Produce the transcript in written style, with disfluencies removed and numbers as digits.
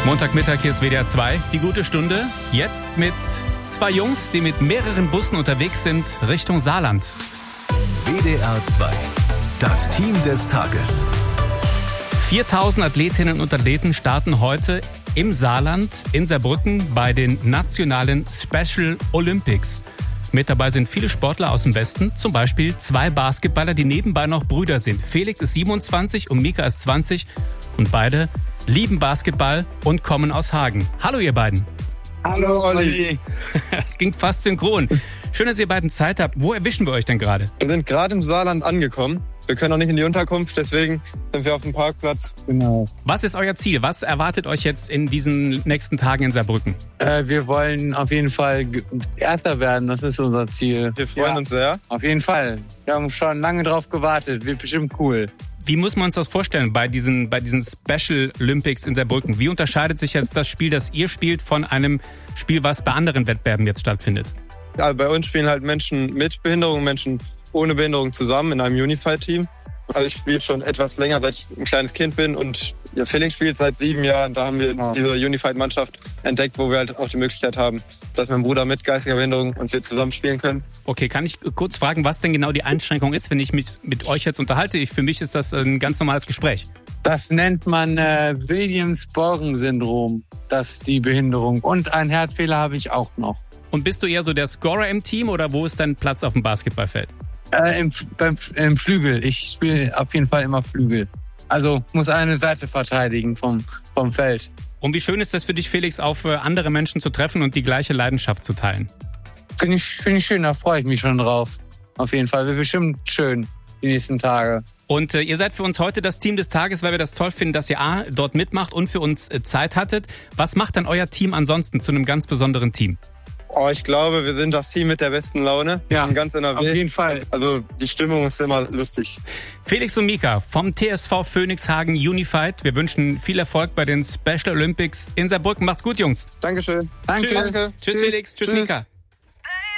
Montagmittag, hier ist WDR 2, die gute Stunde. Jetzt mit zwei Jungs, die mit mehreren Bussen unterwegs sind Richtung Saarland. WDR 2, das Team des Tages. 4000 Athletinnen und Athleten starten heute im Saarland in Saarbrücken bei den nationalen Special Olympics. Mit dabei sind viele Sportler aus dem Westen, zum Beispiel zwei Basketballer, die nebenbei noch Brüder sind. Felix ist 27 und Mika ist 20 und beide lieben Basketball und kommen aus Hagen. Hallo ihr beiden. Hallo Olli. Es ging fast synchron. Schön, dass ihr beiden Zeit habt. Wo erwischen wir euch denn gerade? Wir sind gerade im Saarland angekommen. Wir können noch nicht in die Unterkunft, deswegen sind wir auf dem Parkplatz. Genau. Was ist euer Ziel? Was erwartet euch jetzt in diesen nächsten Tagen in Saarbrücken? Wir wollen auf jeden Fall Erster werden, das ist unser Ziel. Wir freuen uns sehr. Auf jeden Fall. Wir haben schon lange drauf gewartet, wird bestimmt cool. Wie muss man uns das vorstellen bei diesen Special Olympics in Saarbrücken? Wie unterscheidet sich jetzt das Spiel, das ihr spielt, von einem Spiel, was bei anderen Wettbewerben jetzt stattfindet? Ja, bei uns spielen halt Menschen mit Behinderung, Menschen ohne Behinderung zusammen in einem Unified-Team. Also ich spiele schon etwas länger, seit ich ein kleines Kind bin, und Felix spielt seit 7 Jahren. Da haben wir diese Unified-Mannschaft entdeckt, wo wir halt auch die Möglichkeit haben, dass mein Bruder mit geistiger Behinderung und wir zusammen spielen können. Okay, kann ich kurz fragen, was denn genau die Einschränkung ist, wenn ich mich mit euch jetzt unterhalte? Für mich ist das ein ganz normales Gespräch. Das nennt man Williams-Bogen-Syndrom, das ist die Behinderung. Und einen Herzfehler habe ich auch noch. Und bist du eher so der Scorer im Team oder wo ist dein Platz auf dem Basketballfeld? Im Flügel. Ich spiele auf jeden Fall immer Flügel. Also muss eine Seite verteidigen vom Feld. Und wie schön ist das für dich, Felix, auf andere Menschen zu treffen und die gleiche Leidenschaft zu teilen? Finde ich schön, da freue ich mich schon drauf. Auf jeden Fall, wird bestimmt schön die nächsten Tage. Und ihr seid für uns heute das Team des Tages, weil wir das toll finden, dass ihr dort mitmacht und für uns Zeit hattet. Was macht dann euer Team ansonsten zu einem ganz besonderen Team? Oh, ich glaube, wir sind das Team mit der besten Laune. Ja, ganz NRW. auf jeden Fall. Also die Stimmung ist immer lustig. Felix und Mika vom TSV Phoenix Hagen Unified. Wir wünschen viel Erfolg bei den Special Olympics in Saarbrücken. Macht's gut, Jungs. Dankeschön. Danke. Tschüss, Felix. Tschüss, Mika.